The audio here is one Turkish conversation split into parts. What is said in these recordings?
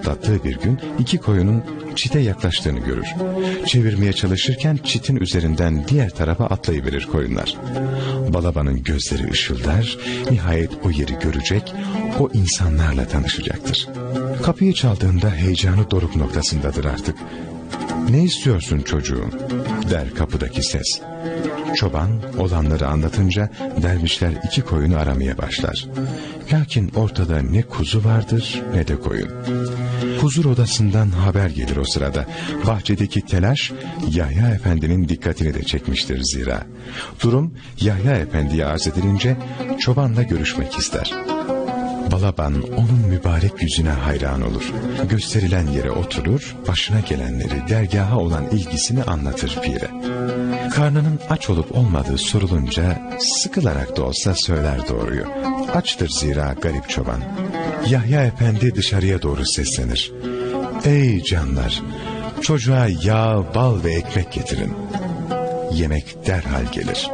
otlattığı bir gün 2 koyunun çite yaklaştığını görür. Çevirmeye çalışırken çitin üzerinden diğer tarafa atlayıverir koyunlar. Balabanın gözleri ışıldar, nihayet o yeri görecek, o insanlarla tanışacaktır. Kapıyı çaldığında heyecanı doruk noktasındadır artık. "Ne istiyorsun çocuğum?" der kapıdaki ses. Çoban olanları anlatınca dervişler 2 koyunu aramaya başlar. Lakin ortada ne kuzu vardır ne de koyun. Huzur odasından haber gelir o sırada. Bahçedeki telaş Yahya Efendi'nin dikkatini de çekmiştir zira. Durum Yahya Efendi'ye arz edilince çobanla görüşmek ister. Balaban onun mübarek yüzüne hayran olur. Gösterilen yere oturur, başına gelenleri, dergaha olan ilgisini anlatır pire. Karnının aç olup olmadığı sorulunca sıkılarak da olsa söyler doğruyu. Açtır zira garip çoban. Yahya Efendi dışarıya doğru seslenir. "Ey canlar, çocuğa yağ, bal ve ekmek getirin." Yemek derhal gelir.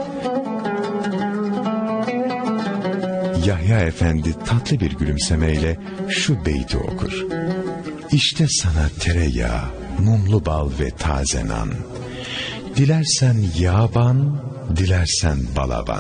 Yahya Efendi tatlı bir gülümsemeyle şu beyti okur. "İşte sana tereyağı, mumlu bal ve taze nan. Dilersen yağban, dilersen balaban."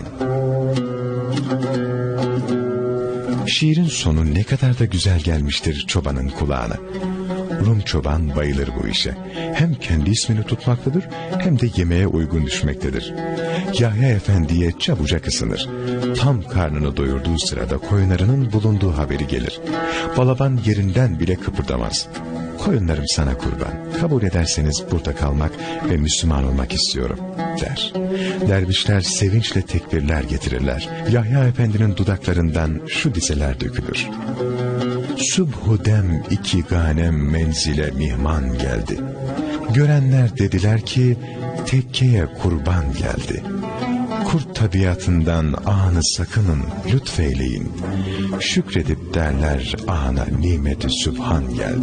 Şiirin sonu ne kadar da güzel gelmiştir çobanın kulağına. Rum çoban bayılır bu işe. Hem kendi ismini tutmaktadır hem de yemeğe uygun düşmektedir. Yahya Efendi'ye çabucak ısınır. Tam karnını doyurduğu sırada koyunlarının bulunduğu haberi gelir. Balaban yerinden bile kıpırdamaz. "Koyunlarım sana kurban. Kabul ederseniz burada kalmak ve Müslüman olmak istiyorum," der. Dervişler sevinçle tekbirler getirirler. Yahya Efendi'nin dudaklarından şu dizeler dökülür. "Subhudem 2 ganem menzile mihman geldi. Görenler dediler ki tekkeye kurban geldi. Kurt tabiatından anı sakının lütfeyleyin. Şükredip derler ana nimeti sübhan geldi."